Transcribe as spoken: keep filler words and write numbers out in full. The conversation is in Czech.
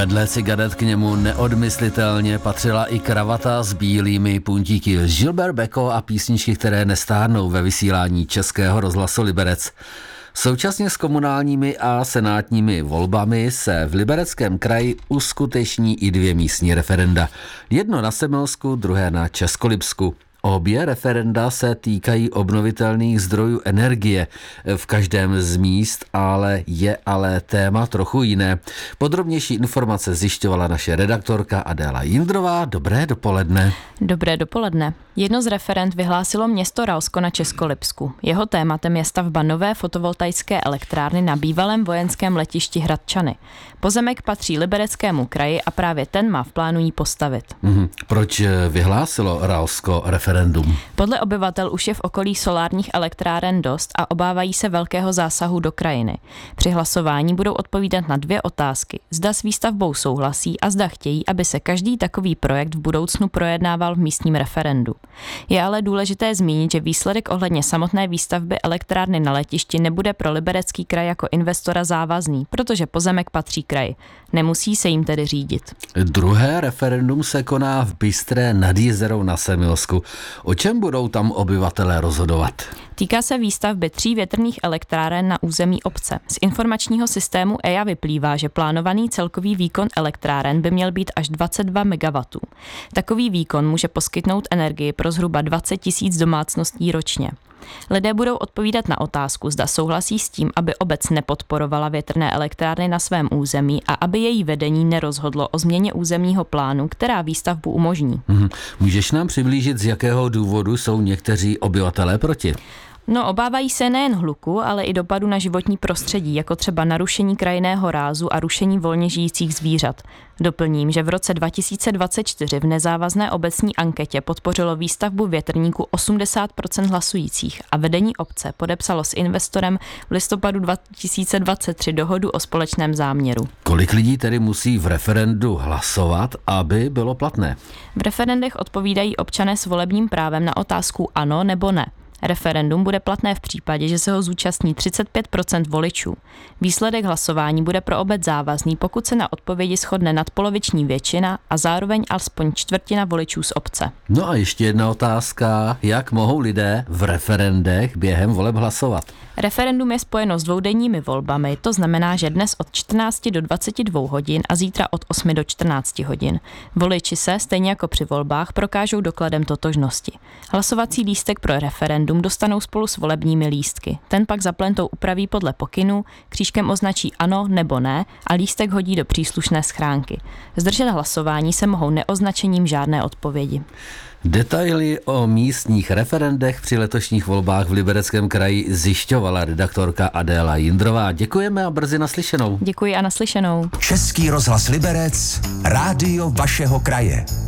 Vedle cigaret k němu neodmyslitelně patřila i kravata s bílými puntíky. Gilbert Bécaud a písničky, které nestárnou ve vysílání Českého rozhlasu Liberec. Současně s komunálními a senátními volbami se v Libereckém kraji uskuteční i dvě místní referenda. Jedno na Semilsku, druhé na Českolipsku. Obě referenda se týkají obnovitelných zdrojů energie v každém z míst, ale je ale téma trochu jiné. Podrobnější informace zjišťovala naše redaktorka Adéla Jindrová. Dobré dopoledne. Dobré dopoledne. Jedno z referend vyhlásilo město Ralsko na Českolipsku. Jeho tématem je stavba nové fotovoltaické elektrárny na bývalém vojenském letišti Hradčany. Pozemek patří Libereckému kraji a právě ten má v plánu jí postavit. Mhm. Proč vyhlásilo Ralsko referendum? Podle obyvatel už je v okolí solárních elektráren dost a obávají se velkého zásahu do krajiny. Při hlasování budou odpovídat na dvě otázky. Zda s výstavbou souhlasí a zda chtějí, aby se každý takový projekt v budoucnu projednával v místním referendu. Je ale důležité zmínit, že výsledek ohledně samotné výstavby elektrárny na letišti nebude pro Liberecký kraj jako investora závazný, protože pozemek patří kraji. Nemusí se jim tedy řídit. Druhé referendum se koná v Bystré nad Jizerou na Semilsku. O čem budou tam obyvatelé rozhodovat? Týká se výstavby tří větrných elektráren na území obce. Z informačního systému E I A vyplývá, že plánovaný celkový výkon elektráren by měl být až dvacet dva megawattů. Takový výkon může poskytnout energii pro zhruba dvacet tisíc domácností ročně. Lidé budou odpovídat na otázku, zda souhlasí s tím, aby obec nepodporovala větrné elektrárny na svém území a aby její vedení nerozhodlo o změně územního plánu, která výstavbu umožní. Mhm. Můžeš nám přiblížit, z jakého důvodu jsou někteří obyvatelé proti? No, obávají se nejen hluku, ale i dopadu na životní prostředí, jako třeba narušení krajinného rázu a rušení volně žijících zvířat. Doplním, že v roce dva tisíce dvacet čtyři v nezávazné obecní anketě podpořilo výstavbu větrníku osmdesát procent hlasujících a vedení obce podepsalo s investorem v listopadu dva tisíce dvacet tři dohodu o společném záměru. Kolik lidí tedy musí v referendu hlasovat, aby bylo platné? V referendech odpovídají občané s volebním právem na otázku ano nebo ne. Referendum bude platné v případě, že se ho zúčastní třicet pět procent voličů. Výsledek hlasování bude pro obec závazný, pokud se na odpovědi shodne nadpoloviční většina a zároveň alespoň čtvrtina voličů z obce. No a ještě jedna otázka, jak mohou lidé v referendech během voleb hlasovat? Referendum je spojeno s dvoudenními volbami, to znamená, že dnes od čtrnácti do dvaceti dvou hodin a zítra od osmi do čtrnácti hodin. Voliči se, stejně jako při volbách, prokážou dokladem totožnosti. Hlasovací lístek pro referendum dostanou spolu s volebními lístky. Ten pak za plentou upraví podle pokynu, křížkem označí ano nebo ne a lístek hodí do příslušné schránky. Zdržet hlasování se mohou neoznačením žádné odpovědi. Detaily o místních referendech při letošních volbách v Libereckém kraji zjišťovala redaktorka Adéla Jindrová. Děkujeme a brzy naslyšenou. Děkuji a naslyšenou. Český rozhlas Liberec, rádio vašeho kraje.